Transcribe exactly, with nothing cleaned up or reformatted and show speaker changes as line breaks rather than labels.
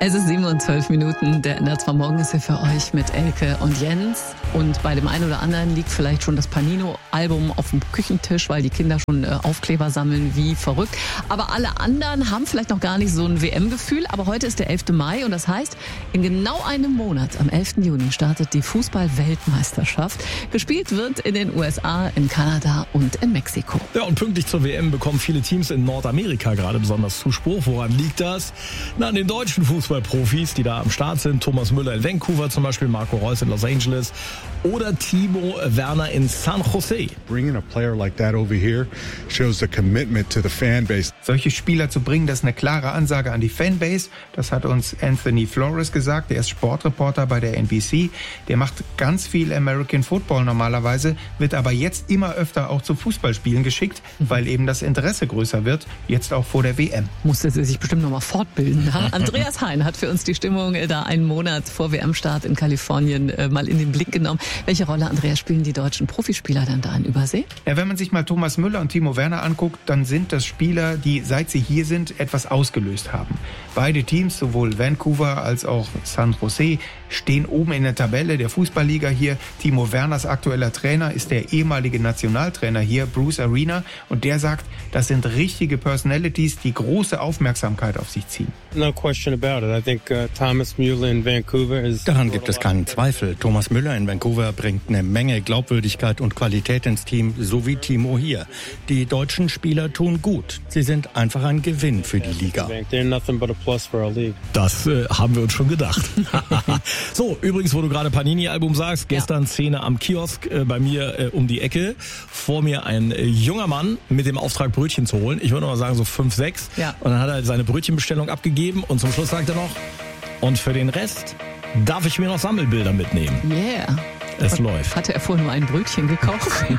Es ist sieben und zwölf Minuten. Der N D R zwei Morgen ist hier für euch mit Elke und Jens. Und bei dem einen oder anderen liegt vielleicht schon das Panino-Album auf dem Küchentisch, weil die Kinder schon äh, Aufkleber sammeln wie verrückt. Aber alle anderen haben vielleicht noch gar nicht so ein W M-Gefühl. Aber heute ist der elfte Mai und das heißt, in genau einem Monat, am elften Juni, startet die Fußball-Weltmeisterschaft. Gespielt wird in den U S A, in Kanada und in Mexiko.
Ja, und pünktlich zur W M bekommen viele Teams in Nordamerika gerade besonders Zuspruch. Woran liegt das? Na, an den deutschen Fußballprofis, die da am Start sind. Thomas Müller in Vancouver zum Beispiel, Marco Reus in Los Angeles oder Timo Werner in San Jose.
Bringing a player like that over here shows the commitment to the fan base.
Solche Spieler zu bringen, das ist eine klare Ansage an die Fanbase. Das hat uns Anthony Flores gesagt. Der ist Sportreporter bei der N B C. Der macht ganz viel American Football normalerweise, wird aber jetzt immer öfter auch zu Fußballspielen geschickt, weil eben das Interesse größer wird, jetzt auch vor der W M.
Musste sie sich bestimmt noch mal fortbilden. Andreas Hein hat für uns die Stimmung da einen Monat vor W M-Start in Kalifornien äh, mal in den Blick genommen. Welche Rolle, Andreas, spielen die deutschen Profispieler dann da in Übersee?
Ja, wenn man sich mal Thomas Müller und Timo Werner anguckt, dann sind das Spieler, die seit sie hier sind, etwas ausgelöst haben. Beide Teams, sowohl Vancouver als auch San Jose, stehen oben in der Tabelle der Fußballliga hier. Timo Werners aktueller Trainer ist der ehemalige Nationaltrainer hier, Bruce Arena, und der sagt, das sind richtige Personalities, die große Aufmerksamkeit auf sich ziehen.
No question about it. I think uh, Thomas Müller in Vancouver is.
Daran gibt es keinen Zweifel. Thomas Müller in Vancouver bringt eine Menge Glaubwürdigkeit und Qualität ins Team, so wie Timo hier. Die deutschen Spieler tun gut. Sie sind einfach ein Gewinn für die Liga.
Das äh, haben wir uns schon gedacht. So, übrigens, wo du gerade Panini-Album sagst, gestern ja. Szene am Kiosk äh, bei mir äh, um die Ecke. Vor mir ein äh, junger Mann mit dem Auftrag, Brötchen zu holen. Ich würde mal sagen so fünf, sechs. Ja. Und dann hat er seine Brötchenbestellung abgegeben und zum Schluss sagt er noch, und für den Rest darf ich mir noch Sammelbilder mitnehmen.
Yeah.
Es läuft.
Hatte er vorher nur ein Brötchen gekauft?